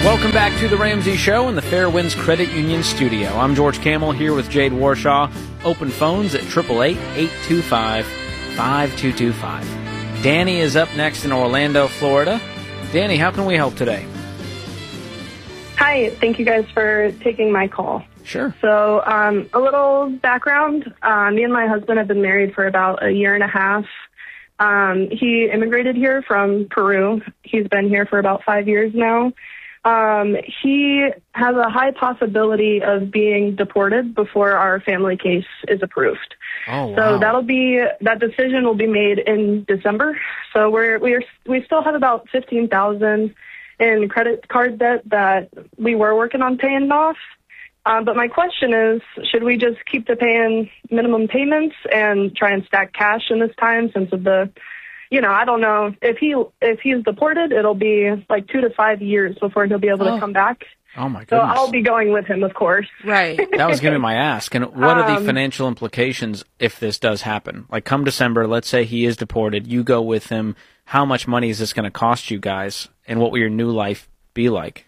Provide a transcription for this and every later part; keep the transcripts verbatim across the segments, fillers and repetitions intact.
Welcome back to The Ramsey Show in the Fairwinds Credit Union studio. I'm George Camel here with Jade Warshaw. Open phones at eight eight eight, eight two five, five two two five. Danny is up next in Orlando, Florida. Danny, how can we help today? Hi, thank you guys for taking my call. Sure. So, um, a little background. Uh, me and my husband have been married for about a year and a half. Um, he immigrated here from Peru. He's been here for about five years now. Um, he has a high possibility of being deported before our family case is approved. Oh, wow. So that'll be, that decision will be made in December. So we're, we are, we still have about fifteen thousand in credit card debt that we were working on paying off. Um, but my question is, should we just keep the paying minimum payments and try and stack cash in this time since of the, you know, I don't know if he, if he's deported, it'll be like two to five years before he'll be able oh. to come back. Oh my So goodness. I'll be going with him, of course. Right. That was going to be my ask. And what are the Um, financial implications if this does happen? Like come December, let's say he is deported, you go with him. How much money is this going to cost you guys? And what will your new life be like?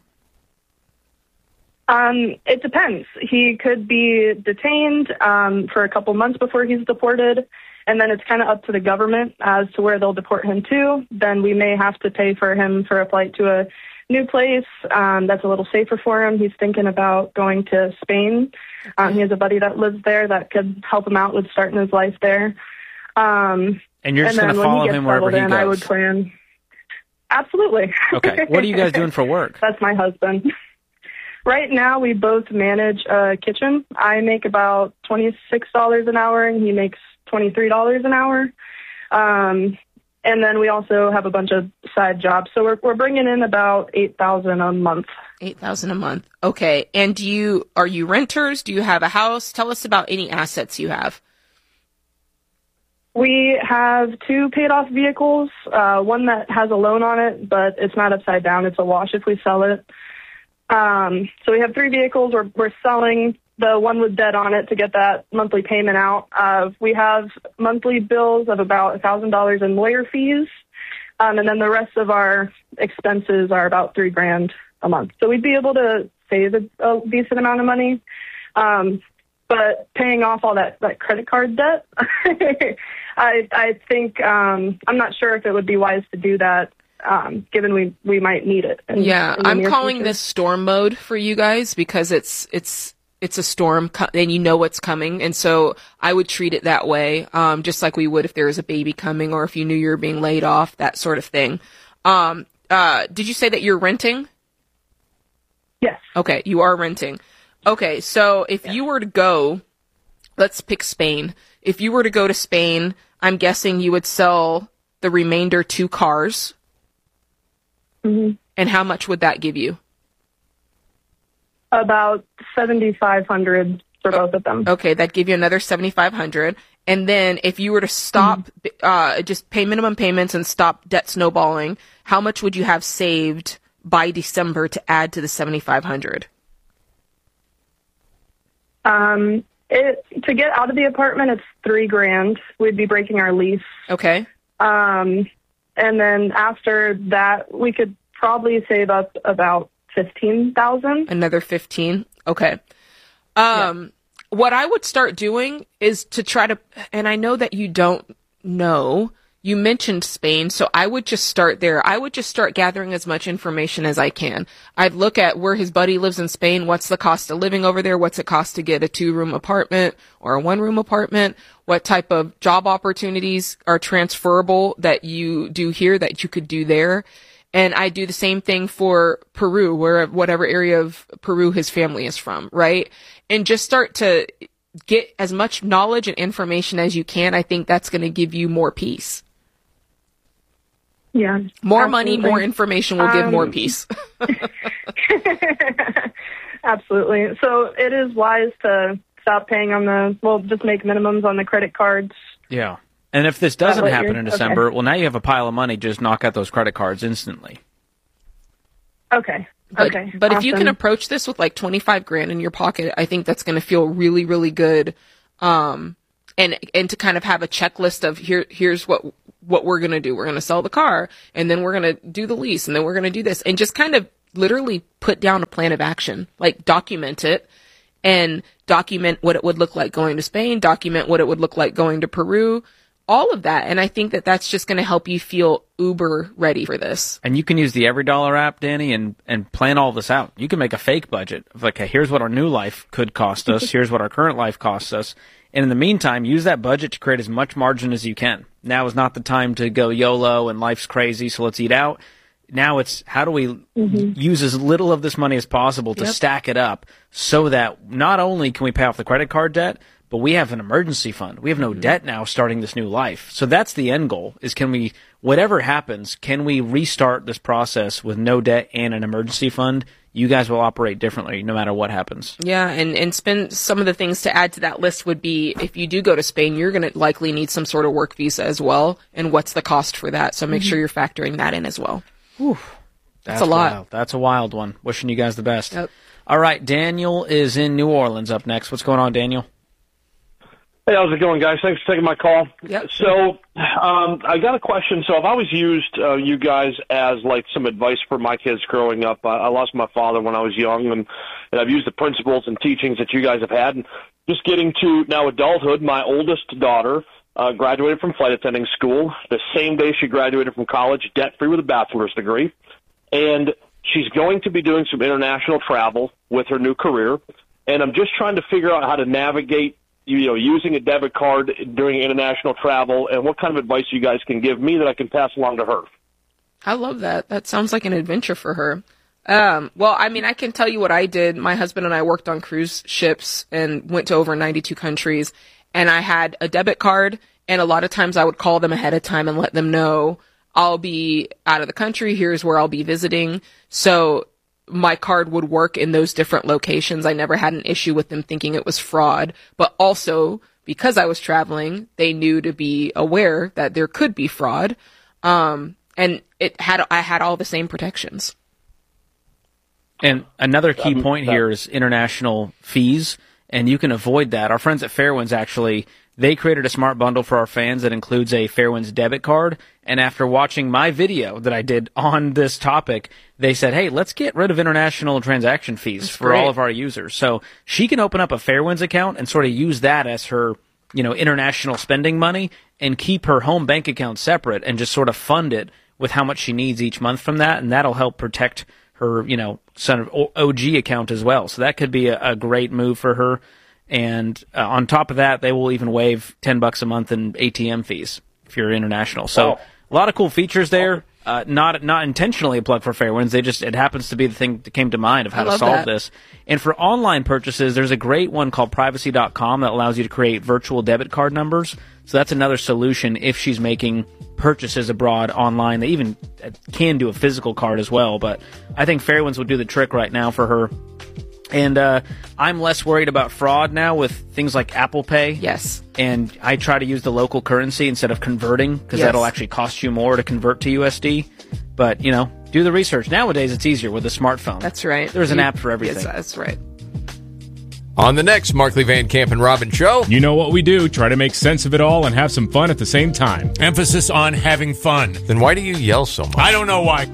Um, it depends. He could be detained um, for a couple months before he's deported, and then it's kind of up to the government as to where they'll deport him to. Then we may have to pay for him for a flight to a new place um, that's a little safer for him. He's thinking about going to Spain. Um, he has a buddy that lives there that could help him out with starting his life there. Um, And you're just and going to then when follow he gets him wherever settled he in, goes? I would plan. Absolutely. Okay. What are you guys doing for work? That's my husband. Right now, we both manage a kitchen. I make about twenty-six dollars an hour, and he makes twenty-three dollars an hour. Um, and then we also have a bunch of side jobs. So we're we're bringing in about eight thousand dollars a month. eight thousand dollars a month. Okay. And do you, are you renters? Do you have a house? Tell us about any assets you have. We have two paid-off vehicles, uh, one that has a loan on it, but it's not upside down. It's a wash if we sell it. Um, so we have three vehicles. We're, we're selling the one with debt on it to get that monthly payment out. Uh, we have monthly bills of about one thousand dollars in lawyer fees, um, and then the rest of our expenses are about three grand a month. So we'd be able to save a, a decent amount of money. Um, but paying off all that, that credit card debt, I, I think, um, I'm not sure if it would be wise to do that. Um, given we, we might need it. In, yeah, in I'm calling future. this storm mode for you guys because it's it's it's a storm co- and you know what's coming, and so I would treat it that way, um, just like we would if there was a baby coming or if you knew you were being laid off, that sort of thing. Um, uh, did you say that you're renting? Yes. Okay, you are renting. Okay, so if you were to go, let's pick Spain. If you were to go to Spain, I'm guessing you would sell the remainder two cars. Mm-hmm. And how much would that give you? About seventy-five hundred dollars for both of them. Okay, that'd give you another seventy-five hundred dollars. And then if you were to stop, mm-hmm. uh, just pay minimum payments and stop debt snowballing, how much would you have saved by December to add to the seventy-five hundred dollars? Um, it, to get out of the apartment, it's three grand. We'd be breaking our lease. Okay. Um, and then after that, we could probably save up about fifteen thousand. Another fifteen. Okay. Um, yeah. What I would start doing is to try to, and I know that you don't know, you mentioned Spain, so I would just start there. I would just start gathering as much information as I can. I'd look at where his buddy lives in Spain. What's the cost of living over there? What's it cost to get a two-room apartment or a one-room apartment? What type of job opportunities are transferable that you do here that you could do there? And I do the same thing for Peru, where whatever area of Peru his family is from, right? And just start to get as much knowledge and information as you can. I think that's going to give you more peace. Yeah. More absolutely. money, more information will give um, more peace. Absolutely. So it is wise to stop paying on the, well, just make minimums on the credit cards. Yeah. And if this doesn't happen in December, okay. well, now you have a pile of money. Just knock out those credit cards instantly. Okay. But, okay. But awesome. if you can approach this with like twenty-five grand in your pocket, I think that's going to feel really, really good. Um, and, and to kind of have a checklist of here, here's what, what we're going to do. We're going to sell the car, and then we're going to do the lease, and then we're going to do this, and just kind of literally put down a plan of action, like document it and document what it would look like going to Spain, document what it would look like going to Peru, all of that. And I think that that's just going to help you feel uber ready for this. And you can use the Every Dollar app, Danny, and, and plan all this out. You can make a fake budget of like, hey, here's what our new life could cost us. Here's what our current life costs us. And in the meantime, use that budget to create as much margin as you can. Now is not the time to go YOLO and life's crazy, so let's eat out. Now it's how do we mm-hmm. use as little of this money as possible to yep. stack it up so that not only can we pay off the credit card debt, but we have an emergency fund. We have no mm-hmm. debt now starting this new life. So that's the end goal is can we, whatever happens, can we restart this process with no debt and an emergency fund? You guys will operate differently no matter what happens. Yeah, and, and spend some of the things to add to that list would be if you do go to Spain, you're going to likely need some sort of work visa as well. And what's the cost for that? So make mm-hmm. sure you're factoring that in as well. Whew. That's, That's a lot. Wild. That's a wild one. Wishing you guys the best. Yep. All right, Daniel is in New Orleans up next. What's going on, Daniel? Hey, how's it going, guys? Thanks for taking my call. Yep. So, um, I got a question. So I've always used uh, you guys as, like, some advice for my kids growing up. I, I lost my father when I was young, and, and I've used the principles and teachings that you guys have had. And just getting to now adulthood, my oldest daughter uh, graduated from flight attending school. The same day she graduated from college, debt-free with a bachelor's degree. And she's going to be doing some international travel with her new career. And I'm just trying to figure out how to navigate you know, using a debit card during international travel, and what kind of advice you guys can give me that I can pass along to her. I love that. That sounds like an adventure for her. Um, well, I mean, I can tell you what I did. My husband and I worked on cruise ships and went to over ninety-two countries, and I had a debit card, and a lot of times I would call them ahead of time and let them know I'll be out of the country. Here's where I'll be visiting. So my card would work in those different locations. I never had an issue with them thinking it was fraud, but also because I was traveling, they knew to be aware that there could be fraud. Um, and it had, I had all the same protections. And another key point here is international fees, and you can avoid that. Our friends at Fairwinds actually, they created a smart bundle for our fans that includes a Fairwinds debit card. And after watching my video that I did on this topic, they said, hey, let's get rid of international transaction fees That's for great. all of our users. So she can open up a Fairwinds account and sort of use that as her, you know, international spending money and keep her home bank account separate and just sort of fund it with how much she needs each month from that. And that'll help protect her, you know, sort of O G account as well. So that could be a, a great move for her. And uh, on top of that, they will even waive ten bucks a month in A T M fees if you're international. So wow. a lot of cool features there. Uh, not not intentionally a plug for Fairwinds. They just it happens to be the thing that came to mind of how I to solve that. this. And for online purchases, there's a great one called privacy dot com that allows you to create virtual debit card numbers. So that's another solution if she's making purchases abroad online. They even can do a physical card as well. But I think Fairwinds would do the trick right now for her. And uh, I'm less worried about fraud now with things like Apple Pay. Yes. And I try to use the local currency instead of converting because yes. that'll actually cost you more to convert to U S D. But, you know, do the research. Nowadays, it's easier with a smartphone. That's right. There's an you, app for everything. Yes, that's right. On the next Markley Van Camp and Robin show. You know what we do. Try to make sense of it all and have some fun at the same time. Emphasis on having fun. Then why do you yell so much? I don't know why.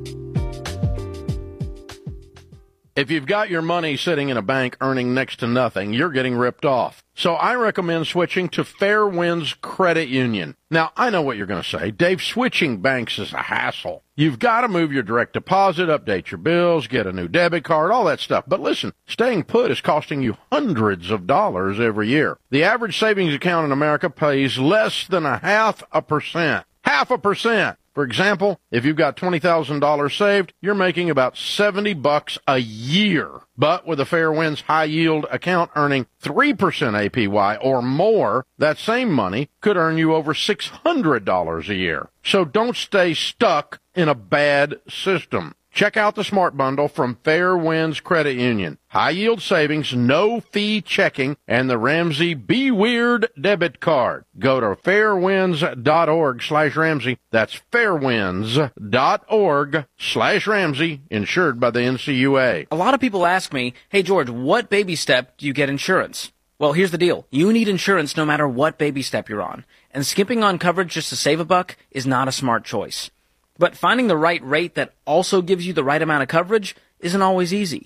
If you've got your money sitting in a bank earning next to nothing, you're getting ripped off. So I recommend switching to Fairwinds Credit Union. Now, I know what you're going to say. Dave, switching banks is a hassle. You've got to move your direct deposit, update your bills, get a new debit card, all that stuff. But listen, staying put is costing you hundreds of dollars every year. The average savings account in America pays less than a half a percent. Half a percent. For example, if you've got twenty thousand dollars saved, you're making about seventy bucks a year. But with a Fairwinds high-yield account earning three percent A P Y or more, that same money could earn you over six hundred dollars a year. So don't stay stuck in a bad system. Check out the Smart Bundle from Fairwinds Credit Union. High-yield savings, no-fee checking, and the Ramsey Be Weird debit card. Go to fairwinds.org slash Ramsey. That's fairwinds.org slash Ramsey, insured by the N C U A. A lot of people ask me, hey, George, what baby step do you get insurance? Well, here's the deal. You need insurance no matter what baby step you're on. And skipping on coverage just to save a buck is not a smart choice. But finding the right rate that also gives you the right amount of coverage isn't always easy.